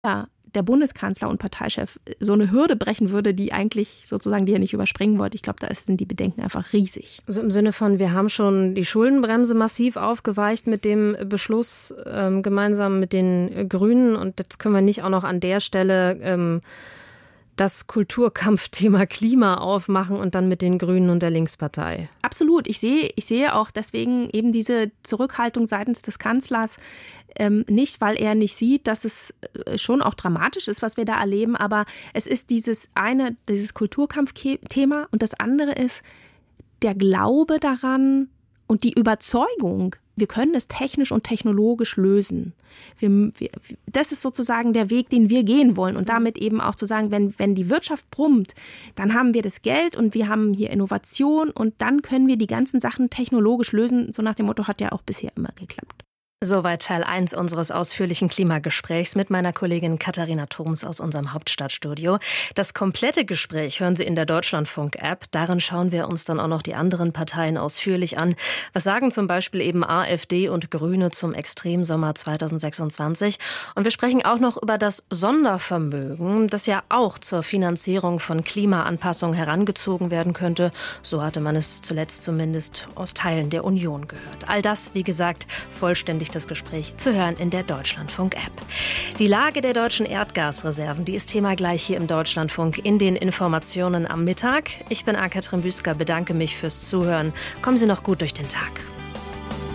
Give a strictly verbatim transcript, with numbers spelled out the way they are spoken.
der Bundeskanzler und Parteichef so eine Hürde brechen würde, die eigentlich sozusagen, die er nicht überspringen wollte. Ich glaube, da sind die Bedenken einfach riesig. Also im Sinne von, wir haben schon die Schuldenbremse massiv aufgeweicht mit dem Beschluss ähm, gemeinsam mit den Grünen und jetzt können wir nicht auch noch an der Stelle ähm, das Kulturkampfthema Klima aufmachen und dann mit den Grünen und der Linkspartei. Absolut. Ich sehe, ich sehe auch deswegen eben diese Zurückhaltung seitens des Kanzlers ähm, nicht, weil er nicht sieht, dass es schon auch dramatisch ist, was wir da erleben. Aber es ist dieses eine, dieses Kulturkampfthema und das andere ist der Glaube daran und die Überzeugung, wir können es technisch und technologisch lösen. Wir, wir, das ist sozusagen der Weg, den wir gehen wollen. Und damit eben auch zu sagen, wenn, wenn die Wirtschaft brummt, dann haben wir das Geld und wir haben hier Innovation und dann können wir die ganzen Sachen technologisch lösen. So nach dem Motto hat ja auch bisher immer geklappt. Soweit Teil eins unseres ausführlichen Klimagesprächs mit meiner Kollegin Katharina Thoms aus unserem Hauptstadtstudio. Das komplette Gespräch hören Sie in der Deutschlandfunk-App. Darin schauen wir uns dann auch noch die anderen Parteien ausführlich an. Was sagen zum Beispiel eben AfD und Grüne zum Extremsommer zweitausendsechsundzwanzig? Und wir sprechen auch noch über das Sondervermögen, das ja auch zur Finanzierung von Klimaanpassung herangezogen werden könnte. So hatte man es zuletzt zumindest aus Teilen der Union gehört. All das, wie gesagt, vollständig das Gespräch zu hören in der Deutschlandfunk-App. Die Lage der deutschen Erdgasreserven, die ist Thema gleich hier im Deutschlandfunk in den Informationen am Mittag. Ich bin Ann-Kathrin Büsker, bedanke mich fürs Zuhören. Kommen Sie noch gut durch den Tag.